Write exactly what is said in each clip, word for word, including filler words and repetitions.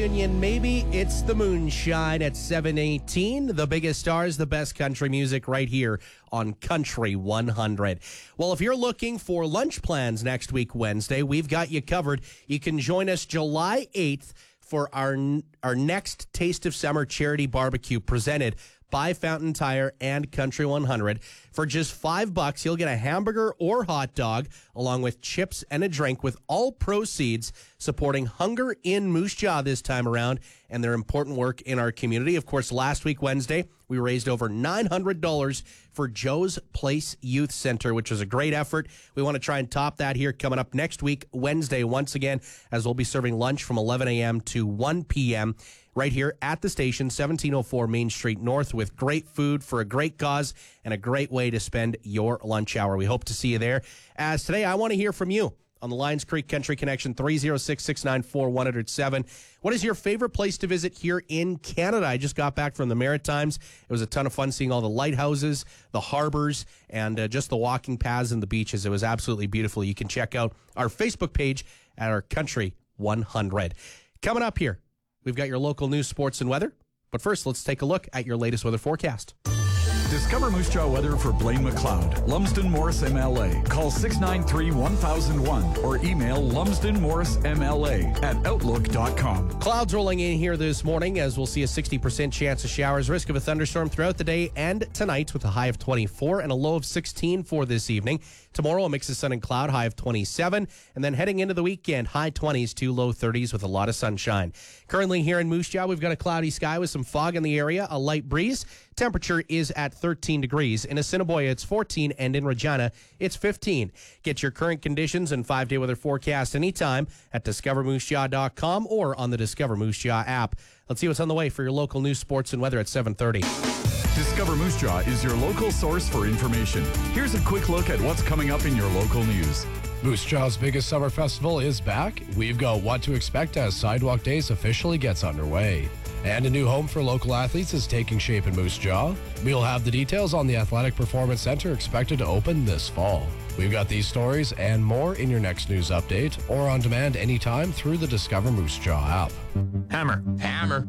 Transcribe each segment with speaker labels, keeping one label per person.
Speaker 1: Union, maybe it's the moonshine at seven eighteen. The biggest stars, the best country music right here on Country one hundred. Well, if you're looking for lunch plans next week, Wednesday, we've got you covered. You can join us July eighth for our, our next Taste of Summer charity barbecue presented by Fountain Tire and Country one hundred. For just five bucks, you'll get a hamburger or hot dog along with chips and a drink, with all proceeds supporting Hunger in Moose Jaw this time around and their important work in our community. Of course, last week, Wednesday, we raised over nine hundred dollars for Joe's Place Youth Center, which was a great effort. We want to try and top that here coming up next week, Wednesday, once again, as we'll be serving lunch from eleven a.m. to one p.m. right here at the station, seventeen oh four Main Street North, with great food for a great cause and a great way to spend your lunch hour. We hope to see you there. As today, I want to hear from you on the Lions Creek Country Connection, three oh six, six nine four, one oh seven. What is your favorite place to visit here in Canada? I just got back from the Maritimes. It was a ton of fun seeing all the lighthouses, the harbors, and uh, just the walking paths and the beaches. It was absolutely beautiful. You can check out our Facebook page at our Country one hundred. Coming up here, we've got your local news, sports, and weather. But first, let's take a look at your latest weather forecast.
Speaker 2: Discover Moose Jaw weather for Blaine McLeod, Lumsden Morris M L A. Call six nine three, one thousand one or email lumsden morris m l a at outlook dot com.
Speaker 1: Clouds rolling in here this morning as we'll see a sixty percent chance of showers. Risk of a thunderstorm throughout the day and tonight with a high of twenty-four and a low of sixteen for this evening. Tomorrow, a mix of sun and cloud, high of twenty-seven. And then heading into the weekend, high twenties to low thirties with a lot of sunshine. Currently here in Moose Jaw, we've got a cloudy sky with some fog in the area, a light breeze. Temperature is at thirteen degrees. In Assiniboia, it's fourteen, and in Regina, it's fifteen. Get your current conditions and five-day weather forecast anytime at discover moose jaw dot com or on the Discover Moose Jaw app. Let's see what's on the way for your local news, sports, and weather at seven thirty.
Speaker 2: Discover Moose Jaw is your local source for information. Here's a quick look at what's coming up in your local news.
Speaker 3: Moose Jaw's biggest summer festival is back. We've got what to expect as Sidewalk Days officially gets underway. And a new home for local athletes is taking shape in Moose Jaw. We'll have the details on the Athletic Performance Center expected to open this fall. We've got these stories and more in your next news update or on demand anytime through the Discover Moose Jaw app.
Speaker 4: Hammer.
Speaker 5: Hammer.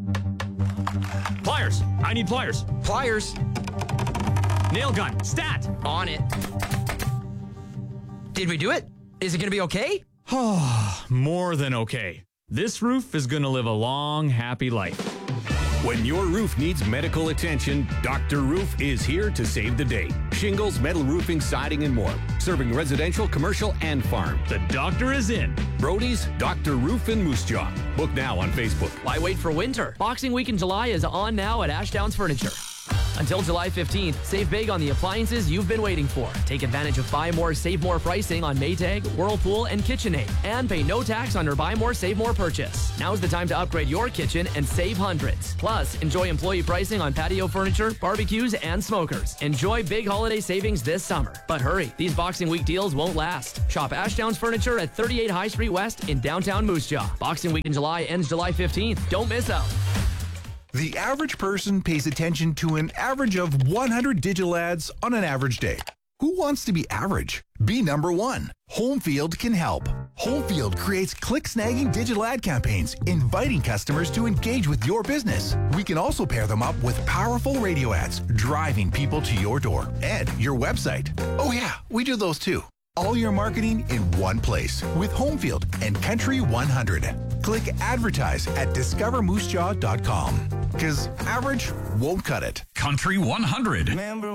Speaker 4: Pliers. I need pliers.
Speaker 5: Pliers.
Speaker 4: Nail gun. Stat.
Speaker 5: On it. Did we do it? Is it going to be okay?
Speaker 4: More than okay. This roof is going to live a long, happy life.
Speaker 6: When your roof needs medical attention, Doctor Roof is here to save the day. Shingles, metal roofing, siding, and more. Serving residential, commercial, and farm.
Speaker 4: The doctor is in.
Speaker 6: Brody's Doctor Roof in Moose Jaw. Book now on Facebook.
Speaker 5: Why wait for winter? Boxing Week in July is on now at Ashdowns Furniture. Until July fifteenth, save big on the appliances you've been waiting for. Take advantage of Buy More, Save More pricing on Maytag, Whirlpool, and KitchenAid. And pay no tax on your Buy More, Save More purchase. Now's the time to upgrade your kitchen and save hundreds. Plus, enjoy employee pricing on patio furniture, barbecues, and smokers. Enjoy big holiday savings this summer. But hurry, these Boxing Week deals won't last. Shop Ashdowns Furniture at thirty-eight High Street West in downtown Moose Jaw. Boxing Week in July ends July fifteenth. Don't miss out.
Speaker 7: The average person pays attention to an average of one hundred digital ads on an average day. Who wants to be average? Be number one. Homefield can help. Homefield creates click-snagging digital ad campaigns, inviting customers to engage with your business. We can also pair them up with powerful radio ads, driving people to your door and your website. Oh yeah, we do those too. All your marketing in one place with Homefield and Country one hundred. Click advertise at discover moose jaw dot com because average won't cut it.
Speaker 2: Country one hundred.